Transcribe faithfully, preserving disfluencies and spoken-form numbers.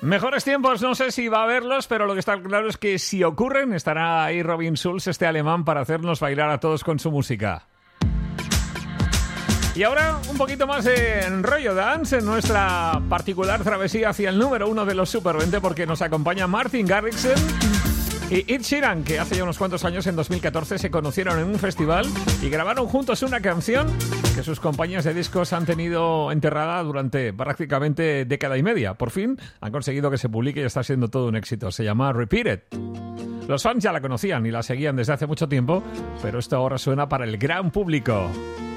Mejores tiempos, no sé si va a haberlos, pero lo que está claro es que si ocurren, estará ahí Robin Schulz, este alemán, para hacernos bailar a todos con su música. Y ahora un poquito más en rollo dance, en nuestra particular travesía hacia el número uno de los Super veinte, porque nos acompaña Martin Garrixen y Ed Sheeran, que hace ya unos cuantos años, en dos mil catorce, se conocieron en un festival y grabaron juntos una canción que sus compañías de discos han tenido enterrada durante prácticamente década y media. Por fin han conseguido que se publique y está siendo todo un éxito. Se llama Repeat It. Los fans ya la conocían y la seguían desde hace mucho tiempo, pero esto ahora suena para el gran público.